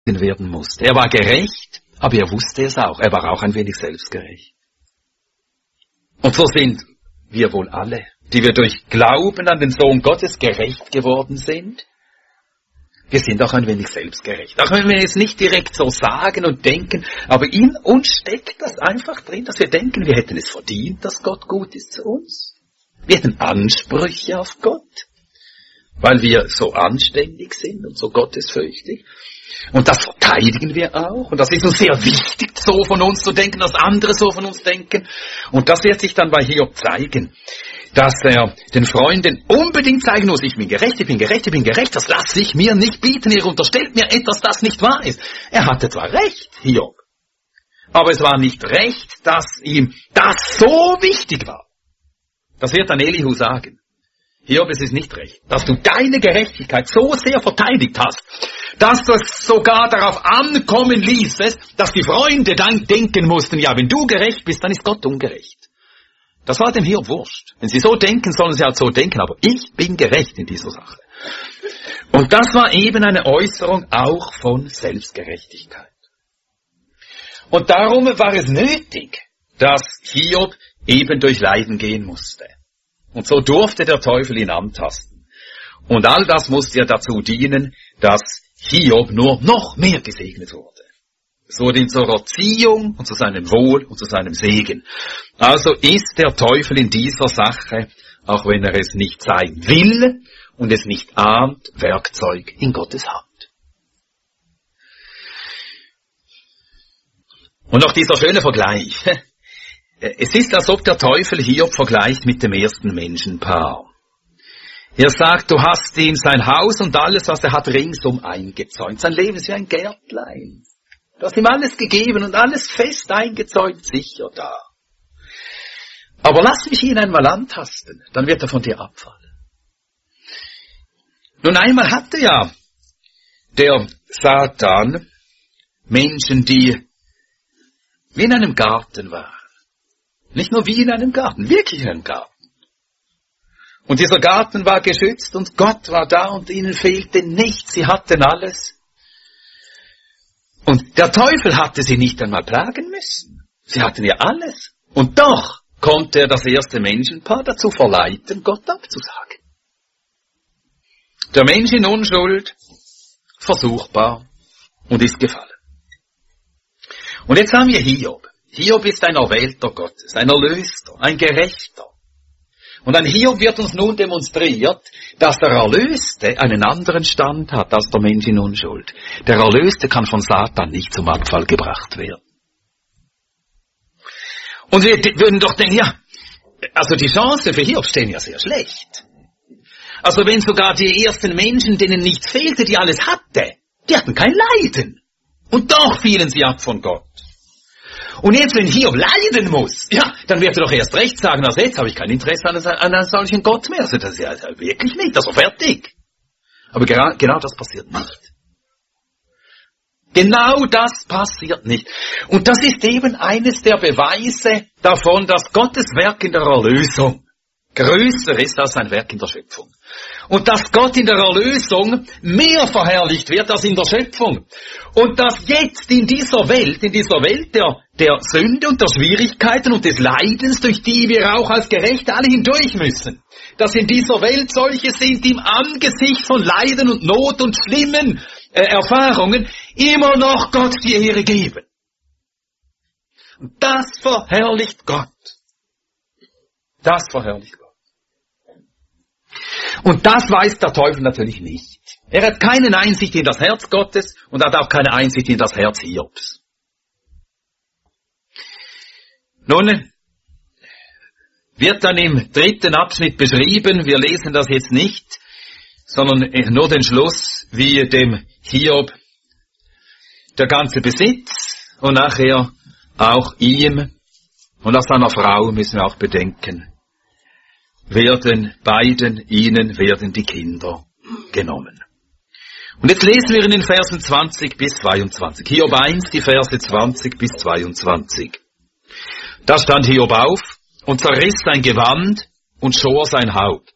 werden musste. Er war gerecht, aber er wusste es auch. Er war auch ein wenig selbstgerecht. Und so sind wir wohl alle, die wir durch Glauben an den Sohn Gottes gerecht geworden sind. Wir sind auch ein wenig selbstgerecht. Auch wenn wir es nicht direkt so sagen und denken, aber in uns steckt das einfach drin, dass wir denken, wir hätten es verdient, dass Gott gut ist zu uns. Wir hätten Ansprüche auf Gott, weil wir so anständig sind und so gottesfürchtig. Und das verteidigen wir auch. Und das ist uns sehr wichtig, so von uns zu denken, dass andere so von uns denken. Und das wird sich dann bei Hiob zeigen, dass er den Freunden unbedingt zeigen muss, ich bin gerecht, ich bin gerecht, ich bin gerecht, das lasse ich mir nicht bieten, ihr unterstellt mir etwas, das nicht wahr ist. Er hatte zwar recht, Hiob, aber es war nicht recht, dass ihm das so wichtig war. Das wird dann Elihu sagen. Hiob, es ist nicht recht, dass du deine Gerechtigkeit so sehr verteidigt hast, dass du es sogar darauf ankommen ließest, dass die Freunde dann denken mussten, ja, wenn du gerecht bist, dann ist Gott ungerecht. Das war dem Hiob wurscht. Wenn sie so denken, sollen sie halt so denken, aber ich bin gerecht in dieser Sache. Und das war eben eine Äußerung auch von Selbstgerechtigkeit. Und darum war es nötig, dass Hiob eben durch Leiden gehen musste. Und so durfte der Teufel ihn antasten. Und all das musste ja dazu dienen, dass Hiob nur noch mehr gesegnet wurde. Es wurde ihm zur Erziehung und zu seinem Wohl und zu seinem Segen. Also ist der Teufel in dieser Sache, auch wenn er es nicht sein will und es nicht ahnt, Werkzeug in Gottes Hand. Und noch dieser schöne Vergleich. Es ist, als ob der Teufel Hiob vergleicht mit dem ersten Menschenpaar. Er sagt, du hast ihm sein Haus und alles, was er hat, ringsum eingezäunt. Sein Leben ist wie ein Gärtlein. Du hast ihm alles gegeben und alles fest eingezäunt, sicher da. Aber lass mich ihn einmal antasten, dann wird er von dir abfallen. Nun einmal hatte ja der Satan Menschen, die wie in einem Garten waren. Nicht nur wie in einem Garten, wirklich in einem Garten. Und dieser Garten war geschützt und Gott war da und ihnen fehlte nichts, sie hatten alles. Und der Teufel hatte sie nicht einmal plagen müssen. Sie hatten ja alles. Und doch konnte er das erste Menschenpaar dazu verleiten, Gott abzusagen. Der Mensch in Unschuld, versuchbar und ist gefallen. Und jetzt haben wir Hiob. Hiob ist ein Erwählter Gottes, ein Erlöster, ein Gerechter. Und an Hiob wird uns nun demonstriert, dass der Erlöste einen anderen Stand hat als der Mensch in Unschuld. Der Erlöste kann von Satan nicht zum Abfall gebracht werden. Und wir würden doch denken, ja, also die Chancen für Hiob stehen ja sehr schlecht. Also wenn sogar die ersten Menschen, denen nichts fehlte, die alles hatte, die hatten kein Leiden. Und doch fielen sie ab von Gott. Und jetzt, wenn Hiob leiden muss, ja, dann wird er doch erst recht sagen, also jetzt habe ich kein Interesse an einem solchen Gott mehr. Also das ist ja wirklich nicht, also fertig. Aber genau das passiert nicht. Genau das passiert nicht. Und das ist eben eines der Beweise davon, dass Gottes Werk in der Erlösung größer ist als sein Werk in der Schöpfung. Und dass Gott in der Erlösung mehr verherrlicht wird als in der Schöpfung. Und dass jetzt in dieser Welt der Sünde und der Schwierigkeiten und des Leidens, durch die wir auch als Gerechte alle hindurch müssen, dass in dieser Welt solche sind, die im Angesicht von Leiden und Not und schlimmen Erfahrungen immer noch Gott die Ehre geben. Und das verherrlicht Gott. Das verherrlicht Gott. Und das weiß der Teufel natürlich nicht. Er hat keine Einsicht in das Herz Gottes und hat auch keine Einsicht in das Herz Hiobs. Nun wird dann im 3. Abschnitt beschrieben, wir lesen das jetzt nicht, sondern nur den Schluss, wie dem Hiob der ganze Besitz und nachher auch ihm und auch seiner Frau, müssen wir auch bedenken, ihnen werden die Kinder genommen. Und jetzt lesen wir in den Versen 20 bis 22. Hiob 1, die Verse 20 bis 22. Da stand Hiob auf und zerriss sein Gewand und schor sein Haupt.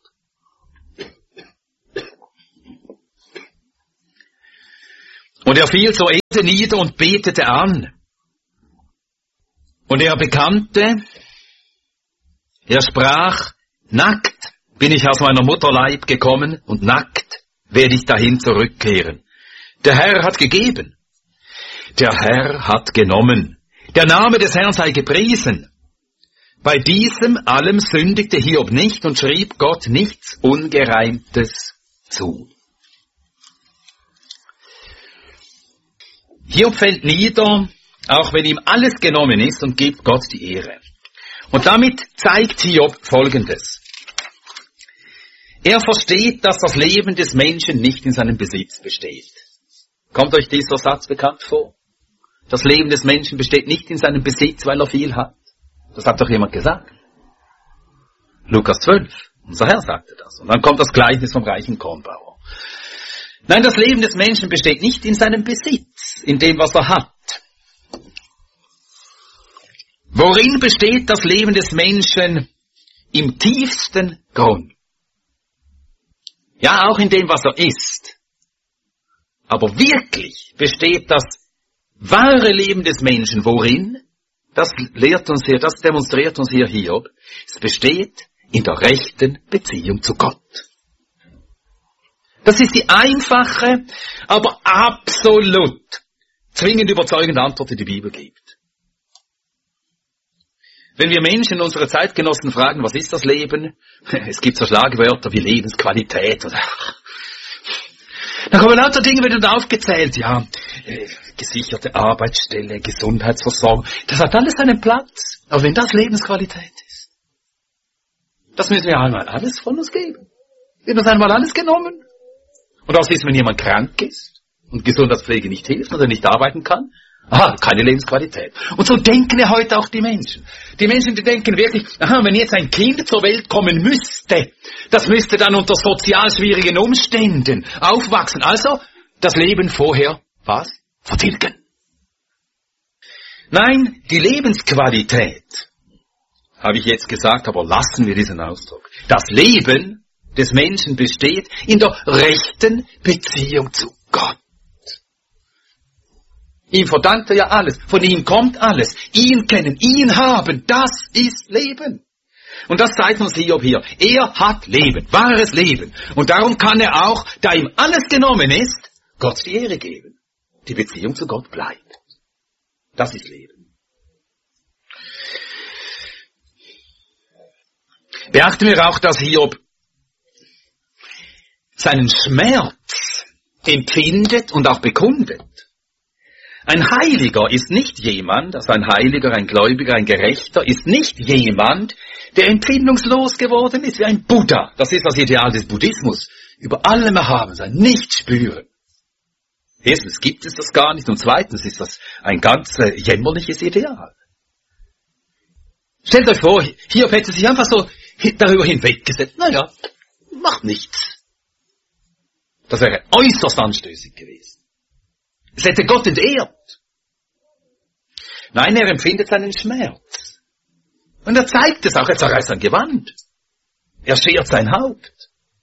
Und er fiel zur Erde nieder und betete an. Und er bekannte, er sprach, nackt bin ich aus meiner Mutterleib gekommen und nackt werde ich dahin zurückkehren. Der Herr hat gegeben, der Herr hat genommen. Der Name des Herrn sei gepriesen. Bei diesem allem sündigte Hiob nicht und schrieb Gott nichts Ungereimtes zu. Hiob fällt nieder, auch wenn ihm alles genommen ist, und gibt Gott die Ehre. Und damit zeigt Hiob Folgendes. Er versteht, dass das Leben des Menschen nicht in seinem Besitz besteht. Kommt euch dieser Satz bekannt vor? Das Leben des Menschen besteht nicht in seinem Besitz, weil er viel hat. Das hat doch jemand gesagt. Lukas 12. Unser Herr sagte das. Und dann kommt das Gleichnis vom reichen Kornbauer. Nein, das Leben des Menschen besteht nicht in seinem Besitz, in dem, was er hat. Worin besteht das Leben des Menschen? Im tiefsten Grund. Ja, auch in dem, was er ist. Aber wirklich besteht das wahre Leben des Menschen worin? Das lehrt uns hier, das demonstriert uns hier Hiob. Es besteht in der rechten Beziehung zu Gott. Das ist die einfache, aber absolut zwingend überzeugende Antwort, die die Bibel gibt. Wenn wir Menschen, unsere Zeitgenossen fragen, was ist das Leben? Es gibt so Schlagwörter wie Lebensqualität. Oder da kommen lauter Dinge wieder aufgezählt. Ja, gesicherte Arbeitsstelle, Gesundheitsversorgung. Das hat alles seinen Platz. Aber wenn das Lebensqualität ist, das müssen wir einmal alles von uns geben. Wird uns einmal alles genommen. Und was ist, wenn jemand krank ist und Gesundheitspflege nicht hilft oder nicht arbeiten kann? Aha, keine Lebensqualität. Und so denken ja heute auch die Menschen. Die Menschen, die denken wirklich, aha, wenn jetzt ein Kind zur Welt kommen müsste, das müsste dann unter sozial schwierigen Umständen aufwachsen. Also, das Leben vorher, was? Vertilgen. Nein, die Lebensqualität, habe ich jetzt gesagt, aber lassen wir diesen Ausdruck. Das Leben des Menschen besteht in der rechten Beziehung zu Gott. Ihm verdankt er ja alles, von ihm kommt alles. Ihn kennen, ihn haben, das ist Leben. Und das zeigt uns Hiob hier. Er hat Leben, wahres Leben. Und darum kann er auch, da ihm alles genommen ist, Gott die Ehre geben. Die Beziehung zu Gott bleibt. Das ist Leben. Beachten wir auch, dass Hiob seinen Schmerz empfindet und auch bekundet. Ein Heiliger ist nicht jemand, also ein Heiliger, ein Gläubiger, ein Gerechter, ist nicht jemand, der empfindungslos geworden ist, wie ein Buddha. Das ist das Ideal des Buddhismus. Über allem erhaben sein, nicht spüren. Erstens gibt es das gar nicht und zweitens ist das ein ganz jämmerliches Ideal. Stellt euch vor, Hiob hätte sich einfach so darüber hinweggesetzt. Naja, macht nichts. Das wäre äußerst anstößig gewesen. Es hätte Gott entehrt. Nein, er empfindet seinen Schmerz. Und er zeigt es auch, er zerreißt sein Gewand. Er schert sein Haupt.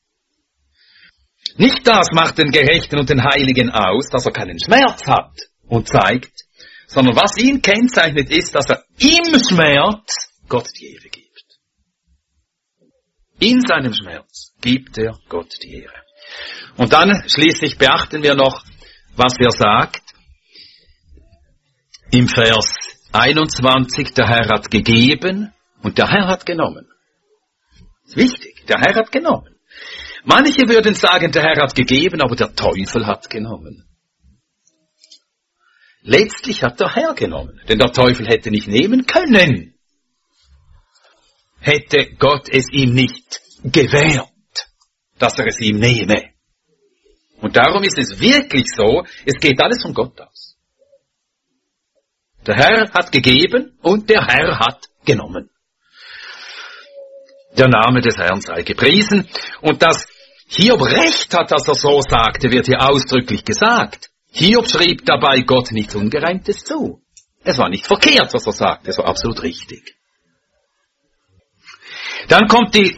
Nicht das macht den Gerechten und den Heiligen aus, dass er keinen Schmerz hat und zeigt, sondern was ihn kennzeichnet ist, dass er im Schmerz Gott die Ehre gibt. In seinem Schmerz gibt er Gott die Ehre. Und dann schließlich beachten wir noch, was er sagt, im Vers 21, der Herr hat gegeben und der Herr hat genommen. Das ist wichtig, der Herr hat genommen. Manche würden sagen, der Herr hat gegeben, aber der Teufel hat genommen. Letztlich hat der Herr genommen, denn der Teufel hätte nicht nehmen können. Hätte Gott es ihm nicht gewährt, dass er es ihm nehme. Und darum ist es wirklich so, es geht alles von Gott aus. Der Herr hat gegeben und der Herr hat genommen. Der Name des Herrn sei gepriesen. Und dass Hiob recht hat, dass er so sagte, wird hier ausdrücklich gesagt. Hiob schrieb dabei Gott nichts Ungereimtes zu. Es war nicht verkehrt, was er sagte, es war absolut richtig. Dann kommt die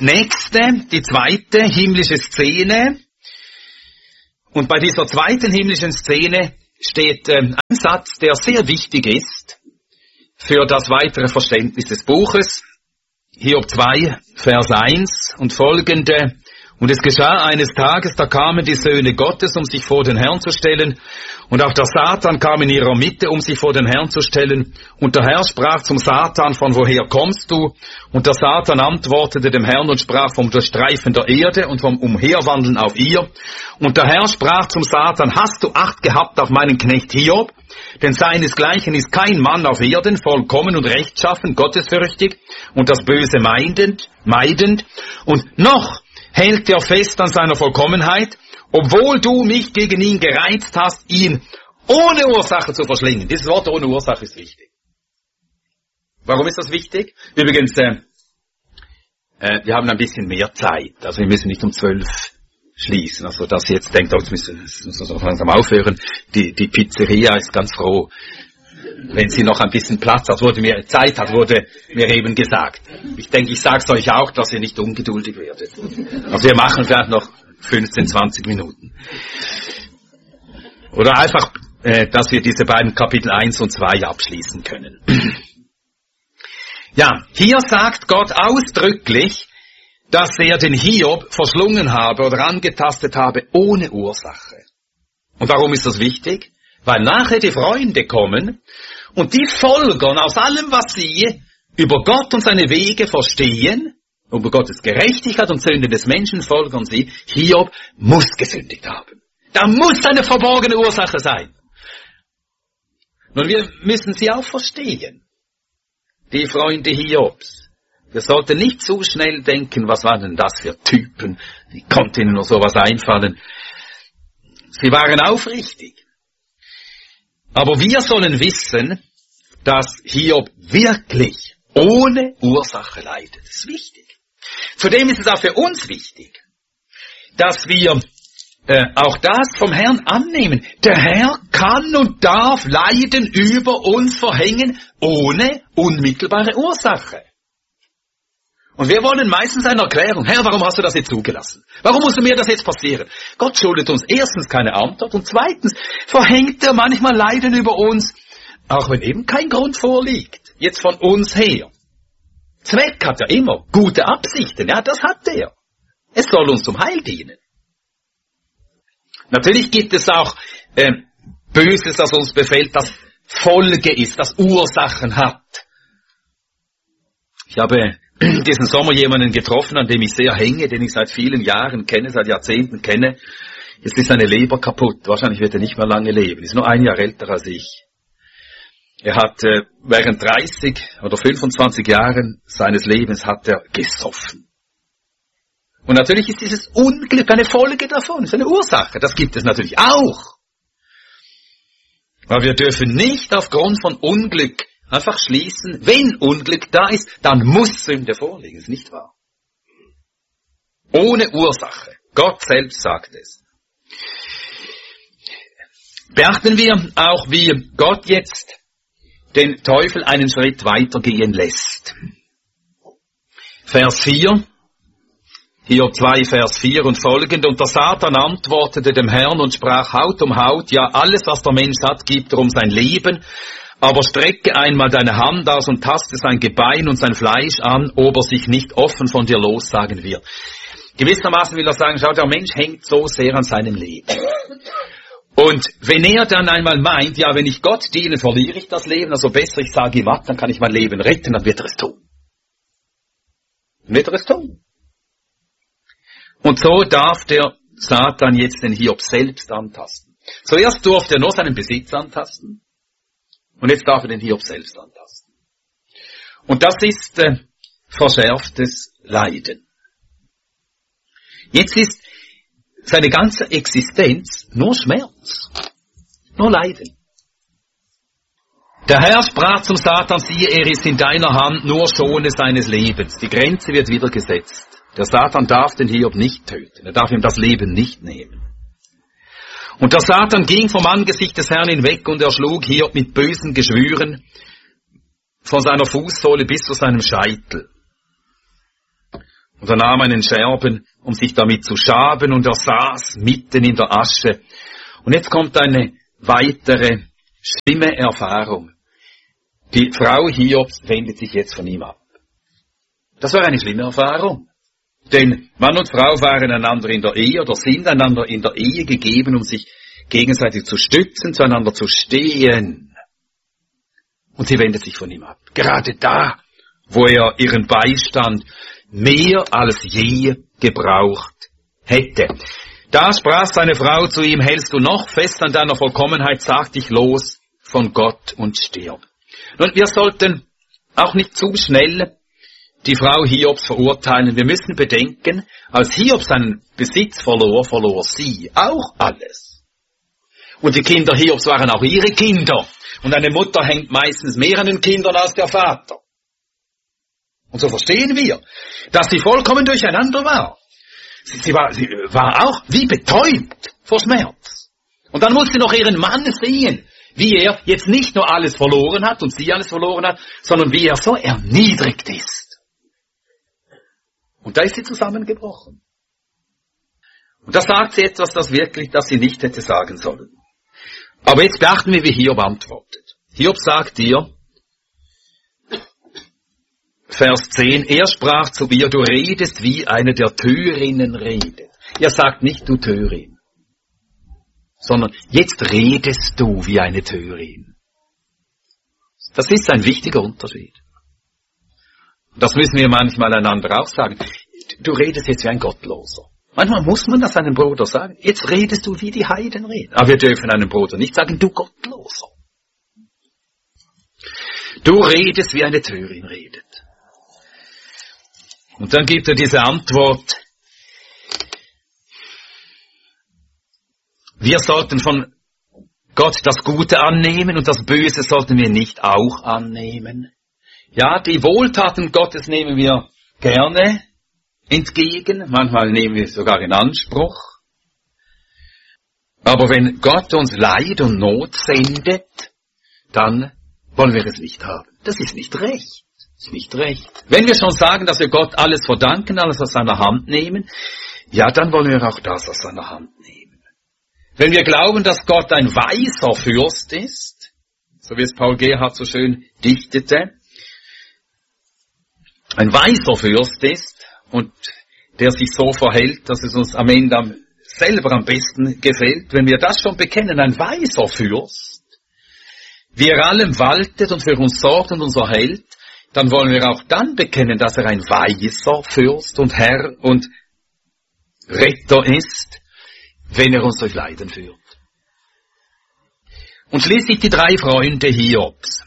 zweite himmlische Szene. Und bei dieser zweiten himmlischen Szene steht ein Satz, der sehr wichtig ist für das weitere Verständnis des Buches. Hiob 2, Vers 1 und folgende. Und es geschah eines Tages, da kamen die Söhne Gottes, um sich vor den Herrn zu stellen. Und auch der Satan kam in ihrer Mitte, um sich vor den Herrn zu stellen. Und der Herr sprach zum Satan, von woher kommst du? Und der Satan antwortete dem Herrn und sprach vom Durchstreifen der Erde und vom Umherwandeln auf ihr. Und der Herr sprach zum Satan, hast du Acht gehabt auf meinen Knecht Hiob? Denn seinesgleichen ist kein Mann auf Erden, vollkommen und rechtschaffen, gottesfürchtig und das Böse meidend. Und noch hält er fest an seiner Vollkommenheit, obwohl du mich gegen ihn gereizt hast, ihn ohne Ursache zu verschlingen. Dieses Wort ohne Ursache ist wichtig. Warum ist das wichtig? Übrigens, wir haben ein bisschen mehr Zeit. Also wir müssen nicht um 12 schließen. Also dass ihr jetzt denkt, jetzt müssen wir langsam aufhören. Die Pizzeria ist ganz froh, wenn sie noch ein bisschen Platz hat, wurde mir eben gesagt. Ich denke, ich sage es euch auch, dass ihr nicht ungeduldig werdet. Also wir machen vielleicht noch 15, 20 Minuten. Oder einfach, dass wir diese beiden Kapitel 1 und 2 abschließen können. Ja, hier sagt Gott ausdrücklich, dass er den Hiob verschlungen habe oder angetastet habe ohne Ursache. Und warum ist das wichtig? Weil nachher die Freunde kommen und die folgern aus allem, was sie über Gott und seine Wege verstehen, über Gottes Gerechtigkeit und Sünde des Menschen folgern sie, Hiob muss gesündigt haben. Da muss eine verborgene Ursache sein. Nun, wir müssen sie auch verstehen, die Freunde Hiobs. Wir sollten nicht zu schnell denken, was waren denn das für Typen, wie konnte ihnen nur sowas einfallen. Sie waren aufrichtig. Aber wir sollen wissen, dass Hiob wirklich ohne Ursache leidet. Das ist wichtig. Zudem ist es auch für uns wichtig, dass wir auch das vom Herrn annehmen. Der Herr kann und darf Leiden über uns verhängen ohne unmittelbare Ursache. Und wir wollen meistens eine Erklärung. Herr, warum hast du das jetzt zugelassen? Warum musste mir das jetzt passieren? Gott schuldet uns erstens keine Antwort und zweitens verhängt er manchmal Leiden über uns, auch wenn eben kein Grund vorliegt. Jetzt von uns her. Zweck hat er immer. Gute Absichten. Ja, das hat er. Es soll uns zum Heil dienen. Natürlich gibt es auch Böses, das uns befällt, das Folge ist, das Ursachen hat. Ich habe diesen Sommer jemanden getroffen, an dem ich sehr hänge, den ich seit vielen Jahren kenne, seit Jahrzehnten kenne. Jetzt ist seine Leber kaputt. Wahrscheinlich wird er nicht mehr lange leben. Ist nur ein Jahr älter als ich. Er hat während 30 oder 25 Jahren seines Lebens hat er gesoffen. Und natürlich ist dieses Unglück eine Folge davon, ist eine Ursache. Das gibt es natürlich auch. Aber wir dürfen nicht aufgrund von Unglück einfach schließen, wenn Unglück da ist, dann muss Sünde vorliegen, ist nicht wahr? Ohne Ursache. Gott selbst sagt es. Beachten wir auch, wie Gott jetzt den Teufel einen Schritt weitergehen lässt. Vers 4, Hiob 2, Vers 4 und folgende. Und der Satan antwortete dem Herrn und sprach, Haut um Haut, ja, alles, was der Mensch hat, gibt er um sein Leben. Aber strecke einmal deine Hand aus und taste sein Gebein und sein Fleisch an, ob er sich nicht offen von dir lossagen wird. Gewissermaßen will er sagen, schau, der Mensch hängt so sehr an seinem Leben. Und wenn er dann einmal meint, ja, wenn ich Gott diene, verliere ich das Leben, also besser ich sage ihm ab, dann kann ich mein Leben retten, dann wird er es tun. Dann wird er es tun. Und so darf der Satan jetzt den Hiob selbst antasten. Zuerst durfte er nur seinen Besitz antasten. Und jetzt darf er den Hiob selbst antasten. Und das ist verschärftes Leiden. Jetzt ist seine ganze Existenz nur Schmerz, nur Leiden. Der Herr sprach zum Satan, siehe, er ist in deiner Hand, nur schone seines Lebens. Die Grenze wird wieder gesetzt. Der Satan darf den Hiob nicht töten, er darf ihm das Leben nicht nehmen. Und der Satan ging vom Angesicht des Herrn hinweg und erschlug Hiob mit bösen Geschwüren von seiner Fußsohle bis zu seinem Scheitel. Und er nahm einen Scherben, um sich damit zu schaben, und er saß mitten in der Asche. Und jetzt kommt eine weitere schlimme Erfahrung. Die Frau Hiobs wendet sich jetzt von ihm ab. Das war eine schlimme Erfahrung. Denn Mann und Frau waren einander in der Ehe oder sind einander in der Ehe gegeben, um sich gegenseitig zu stützen, zueinander zu stehen. Und sie wendet sich von ihm ab. Gerade da, wo er ihren Beistand mehr als je gebraucht hätte. Da sprach seine Frau zu ihm, hältst du noch fest an deiner Vollkommenheit, sag dich los von Gott und stirb. Nun, wir sollten auch nicht zu schnell die Frau Hiobs verurteilen. Wir müssen bedenken, als Hiob seinen Besitz verlor, verlor sie auch alles. Und die Kinder Hiobs waren auch ihre Kinder. Und eine Mutter hängt meistens mehr an den Kindern als der Vater. Und so verstehen wir, dass sie vollkommen durcheinander war. Sie war auch wie betäubt vor Schmerz. Und dann musste sie noch ihren Mann sehen, wie er jetzt nicht nur alles verloren hat und sie alles verloren hat, sondern wie er so erniedrigt ist. Und da ist sie zusammengebrochen. Und da sagt sie etwas, das sie nicht hätte sagen sollen. Aber jetzt beachten wir, wie Hiob antwortet. Hiob sagt ihr, Vers 10, er sprach zu ihr, du redest wie eine der Törinnen redet. Er sagt nicht, du Törin, sondern jetzt redest du wie eine Törin. Das ist ein wichtiger Unterschied. Das müssen wir manchmal einander auch sagen. Du redest jetzt wie ein Gottloser. Manchmal muss man das einem Bruder sagen. Jetzt redest du wie die Heiden reden. Aber wir dürfen einem Bruder nicht sagen, du Gottloser. Du redest wie eine Törin redet. Und dann gibt er diese Antwort. Wir sollten von Gott das Gute annehmen und das Böse sollten wir nicht auch annehmen. Ja, die Wohltaten Gottes nehmen wir gerne entgegen, manchmal nehmen wir es sogar in Anspruch. Aber wenn Gott uns Leid und Not sendet, dann wollen wir es nicht haben. Das ist nicht recht. Das ist nicht recht. Wenn wir schon sagen, dass wir Gott alles verdanken, alles aus seiner Hand nehmen, ja, dann wollen wir auch das aus seiner Hand nehmen. Wenn wir glauben, dass Gott ein weiser Fürst ist, so wie es Paul Gerhardt so schön dichtete, ein weiser Fürst ist und der sich so verhält, dass es uns am Ende selber am besten gefällt, wenn wir das schon bekennen, ein weiser Fürst, wie er allem waltet und für uns sorgt und uns erhält, dann wollen wir auch dann bekennen, dass er ein weiser Fürst und Herr und Retter ist, wenn er uns durch Leiden führt. Und schließlich die 3 Freunde Hiobs.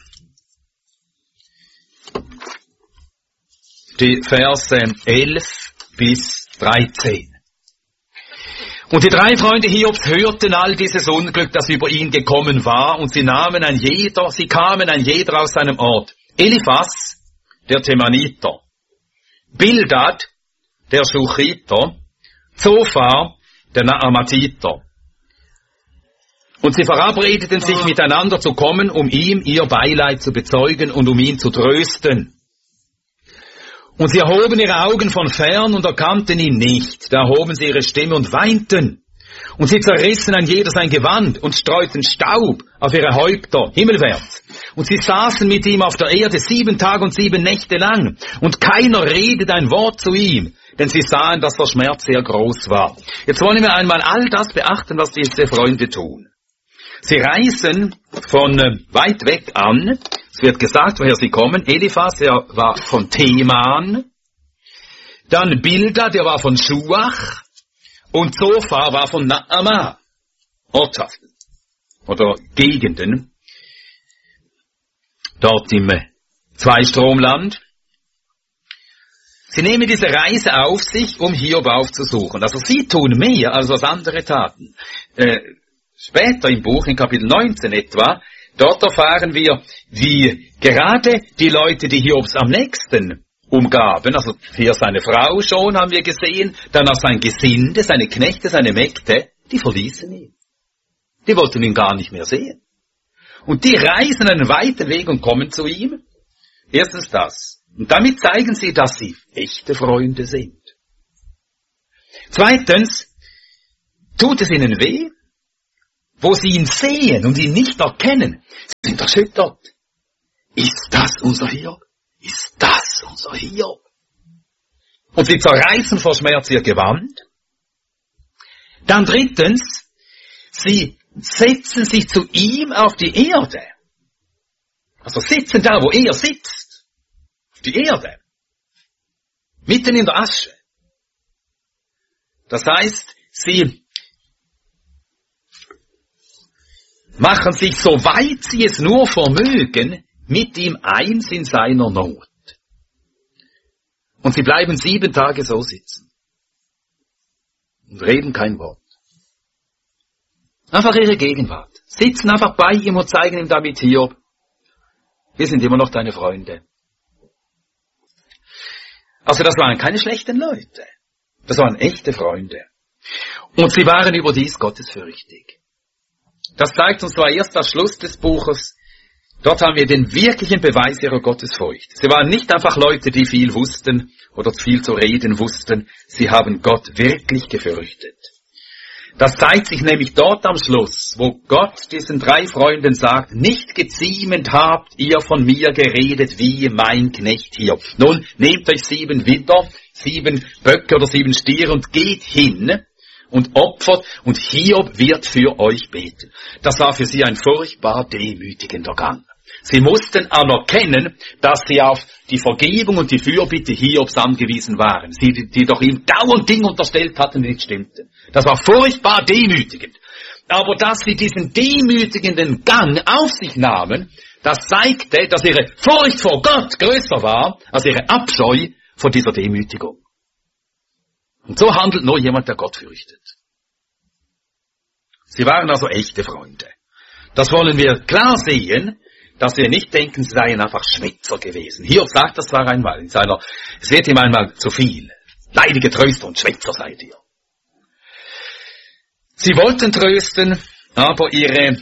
Die Verse 11 bis 13. Und die 3 Freunde Hiobs hörten all dieses Unglück, das über ihn gekommen war, und sie kamen ein jeder aus seinem Ort. Eliphas, der Temaniter, Bildad, der Schuchiter, Zophar, der Naamatiter. Und sie verabredeten sich miteinander zu kommen, um ihm ihr Beileid zu bezeugen und um ihn zu trösten. Und sie erhoben ihre Augen von fern und erkannten ihn nicht. Da erhoben sie ihre Stimme und weinten. Und sie zerrissen ein jeder sein Gewand und streuten Staub auf ihre Häupter himmelwärts. Und sie saßen mit ihm auf der Erde 7 Tage und 7 Nächte lang. Und keiner redet ein Wort zu ihm, denn sie sahen, dass der Schmerz sehr groß war. Jetzt wollen wir einmal all das beachten, was diese Freunde tun. Sie reisen von weit weg an. Es wird gesagt, woher sie kommen. Eliphas, der war von Teman. Dann Bildad, der war von Schuach. Und Zophar war von Naama. Ortschaften. Oder Gegenden. Dort im Zweistromland. Sie nehmen diese Reise auf sich, um Hiob aufzusuchen. Also sie tun mehr, als was andere taten. Später im Buch, in Kapitel 19 etwa, dort erfahren wir, wie gerade die Leute, die Hiobs am nächsten umgaben, also hier seine Frau schon, haben wir gesehen, dann auch sein Gesinde, seine Knechte, seine Mägde, die verließen ihn. Die wollten ihn gar nicht mehr sehen. Und die reisen einen weiten Weg und kommen zu ihm. Erstens das. Und damit zeigen sie, dass sie echte Freunde sind. Zweitens, tut es ihnen weh? wo sie ihn sehen und ihn nicht erkennen, sind erschüttert. Ist das unser Hiob? Ist das unser Hiob? Und sie zerreißen vor Schmerz ihr Gewand. Dann drittens, sie setzen sich zu ihm auf die Erde. Also sitzen da, wo er sitzt. Auf die Erde. Mitten in der Asche. Das heißt, sie machen sich, so weit sie es nur vermögen, mit ihm eins in seiner Not. Und sie bleiben 7 Tage so sitzen. Und reden kein Wort. Einfach ihre Gegenwart. Sitzen einfach bei ihm und zeigen ihm damit: Hiob, wir sind immer noch deine Freunde. Also das waren keine schlechten Leute. Das waren echte Freunde. Und sie waren überdies gottesfürchtig. Das zeigt uns zwar erst das Schluss des Buches. Dort haben wir den wirklichen Beweis ihrer Gottesfurcht. Sie waren nicht einfach Leute, die viel wussten oder viel zu reden wussten. Sie haben Gott wirklich gefürchtet. Das zeigt sich nämlich dort am Schluss, wo Gott diesen 3 Freunden sagt: Nicht geziemend habt ihr von mir geredet wie mein Knecht Hiob. Nun, nehmt euch 7 Widder, 7 Böcke oder 7 Stiere und geht hin und opfert, und Hiob wird für euch beten. Das war für sie ein furchtbar demütigender Gang. Sie mussten anerkennen, dass sie auf die Vergebung und die Fürbitte Hiobs angewiesen waren. Sie, die doch ihm dauernd Dinge unterstellt hatten, die nicht stimmten. Das war furchtbar demütigend. Aber dass sie diesen demütigenden Gang auf sich nahmen, das zeigte, dass ihre Furcht vor Gott größer war als ihre Abscheu vor dieser Demütigung. Und so handelt nur jemand, der Gott fürchtet. Sie waren also echte Freunde. Das wollen wir klar sehen, dass wir nicht denken, sie seien einfach Schwätzer gewesen. Hiob sagt das zwar einmal in seiner, es wird ihm einmal zu viel. Leidige Tröster und Schwätzer seid ihr. Sie wollten trösten, aber ihr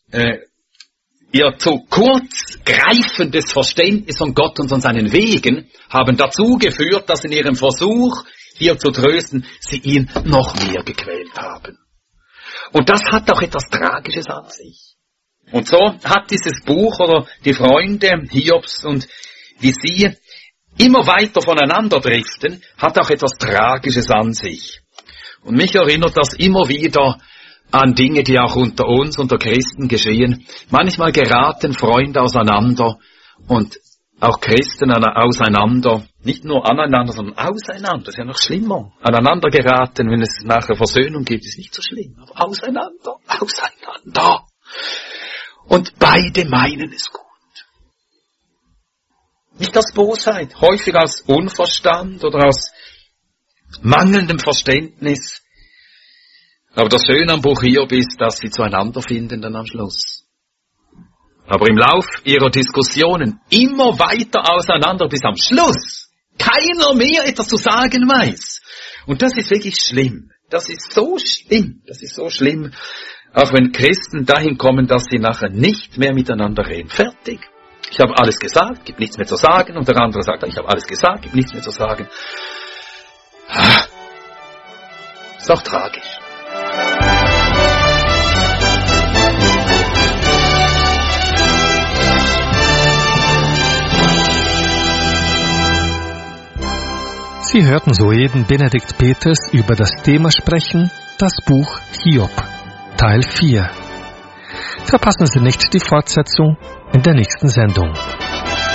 zu kurz greifendes Verständnis von Gott und von seinen Wegen haben dazu geführt, dass in ihrem Versuch, hier zu trösten, sie ihn noch mehr gequält haben. Und das hat auch etwas Tragisches an sich. Und so hat dieses Buch oder die Freunde Hiobs und wie sie immer weiter voneinander driften, hat auch etwas Tragisches an sich. Und mich erinnert das immer wieder an Dinge, die auch unter uns, unter Christen geschehen. Manchmal geraten Freunde auseinander und auch Christen auseinander, nicht nur aneinander, sondern auseinander. Das ist ja noch schlimmer. Aneinander geraten, wenn es nachher Versöhnung gibt, ist nicht so schlimm. Aber auseinander. Und beide meinen es gut. Nicht aus Bosheit, häufig aus Unverstand oder aus mangelndem Verständnis. Aber das Schöne am Buch Hiob ist, dass sie zueinander finden dann am Schluss. Aber im Lauf ihrer Diskussionen immer weiter auseinander bis am Schluss keiner mehr etwas zu sagen weiß. Und das ist wirklich schlimm. Das ist so schlimm. Auch wenn Christen dahin kommen, dass sie nachher nicht mehr miteinander reden. Fertig. Ich habe alles gesagt, gibt nichts mehr zu sagen. Und der andere sagt, ich habe alles gesagt, gibt nichts mehr zu sagen. Ist auch tragisch. Sie hörten soeben Benedikt Peters über das Thema sprechen, das Buch Hiob, Teil 4. Verpassen Sie nicht die Fortsetzung in der nächsten Sendung.